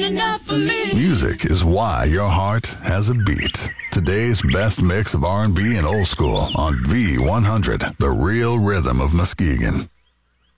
enough for me. Music is why your heart has a beat. Today's best mix of R&B and old school on V100, the real rhythm of Muskegon.